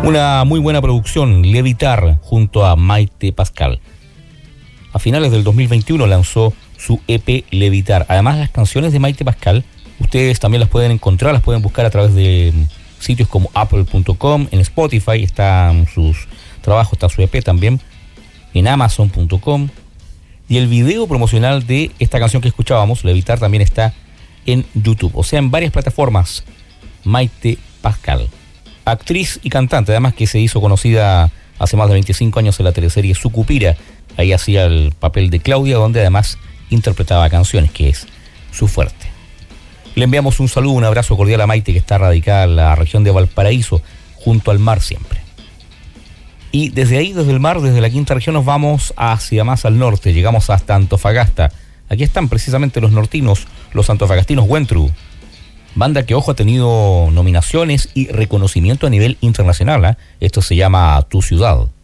Una muy buena producción, Levitar, junto a Maite Pascal. A finales del 2021 lanzó su EP Levitar. Además, las canciones de Maite Pascal, ustedes también las pueden encontrar, las pueden buscar a través de sitios como apple.com, en Spotify están sus trabajos, está su EP también, en amazon.com. Y el video promocional de esta canción que escuchábamos, Levitar, también está en YouTube, o sea, en varias plataformas. Maite Pascal, actriz y cantante, además que se hizo conocida hace más de 25 años en la teleserie Sucupira. Ahí hacía el papel de Claudia, donde además interpretaba canciones, que es su fuerte. Le enviamos un saludo, un abrazo cordial a Maite, que está radicada en la región de Valparaíso, junto al mar siempre. Y desde ahí, desde el mar, desde la quinta región, nos vamos hacia más al norte, llegamos hasta Antofagasta. Aquí están precisamente los nortinos, los antofagastinos Wentru, banda que, ojo, ha tenido nominaciones y reconocimiento a nivel internacional, ¿eh? Esto se llama Tu Ciudad.